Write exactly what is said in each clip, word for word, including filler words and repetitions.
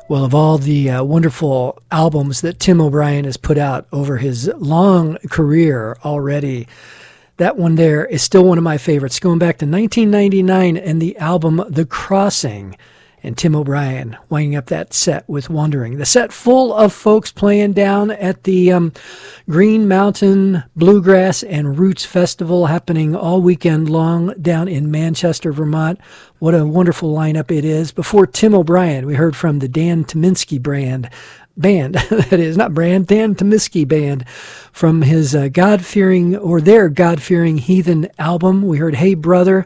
Well, of all the uh, wonderful albums that Tim O'Brien has put out over his long career already, that one there is still one of my favorites, going back to nineteen ninety-nine and the album The Crossing. And Tim O'Brien winding up that set with Wandering. The set full of folks playing down at the um, Green Mountain Bluegrass and Roots Festival happening all weekend long down in Manchester, Vermont. What a wonderful lineup it is. Before Tim O'Brien, we heard from the Dan Tyminski brand. Band, that is, not brand, Dan Tyminski Band, from his uh, God-fearing, or their God-fearing Heathen album. We heard Hey Brother,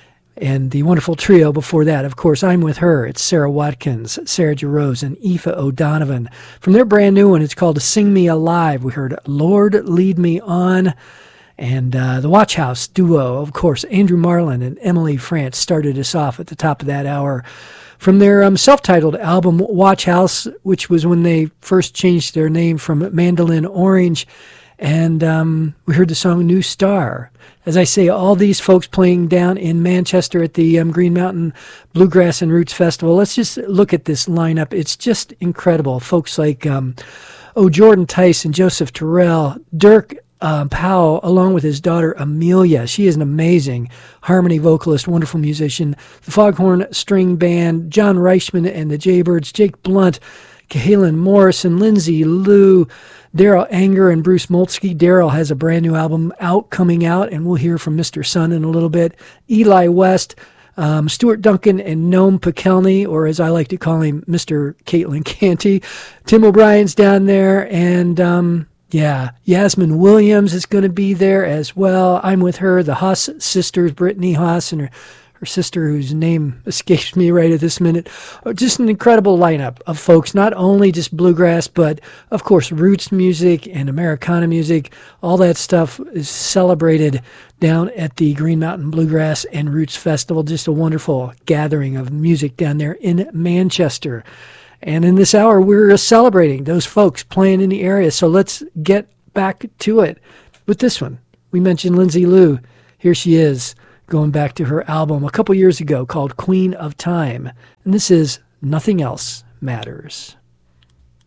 and the wonderful trio before that, of course, I'm With Her. It's Sarah Watkins, Sarah Jarosz, and Aoife O'Donovan. From their brand new one, it's called Sing Me Alive. We heard Lord Lead Me On. And uh, the Watch House duo, of course, Andrew Marlin and Emily France started us off at the top of that hour. From their um, self-titled album, Watch House, which was when they first changed their name from Mandolin Orange. And um, we heard the song New Star. As I say, all these folks playing down in Manchester at the um, Green Mountain Bluegrass and Roots Festival. Let's just look at this lineup. It's just incredible. Folks like um, oh, Jordan Tice and Joseph Terrell, Dirk um, Powell, along with his daughter Amelia. She is an amazing harmony vocalist, wonderful musician. The Foghorn String Band, John Reichman and the Jaybirds, Jake Blunt, Kahalan Morrison, Lindsay Lou, Daryl Anger, and Bruce Moltke. Daryl has a brand new album out, coming out, and we'll hear from Mister Sun in a little bit. Eli West, um, Stuart Duncan, and Noam Pikelny, or as I like to call him, Mister Caitlin Canty. Tim O'Brien's down there, and um, yeah, Yasmin Williams is going to be there as well. I'm With Her, the Haas sisters, Brittany Haas and her her sister, whose name escapes me right at this minute. Just an incredible lineup of folks, not only just bluegrass, but of course roots music and Americana music. All that stuff is celebrated down at the Green Mountain Bluegrass and Roots Festival. Just a wonderful gathering of music down there in Manchester. And in this hour, we're celebrating those folks playing in the area. So let's get back to it with this one. We mentioned Lindsay Lou. Here she is, going back to her album a couple years ago called Queen of Time. And this is Nothing Else Matters.